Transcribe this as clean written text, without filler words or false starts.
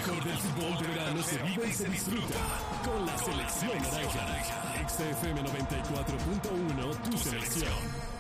mejor del fútbol de verano se vive y se disfruta con la selección naranja. XFM 94.1, tu selección.